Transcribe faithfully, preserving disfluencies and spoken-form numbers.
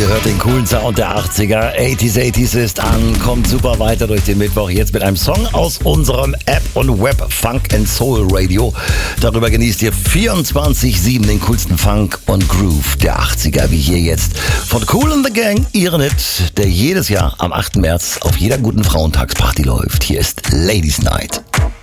Ihr hört den coolen Sound der achtziger. achtziger, achtziger ist an, kommt super weiter durch den Mittwoch. Jetzt mit einem Song aus unserem App und Web Funk and Soul Radio. Darüber genießt ihr vierundzwanzig sieben den coolsten Funk und Groove der achtziger. Wie hier jetzt von Kool and the Gang, ihren Hit, der jedes Jahr am achten März auf jeder guten Frauentagsparty läuft. Hier ist Ladies Night.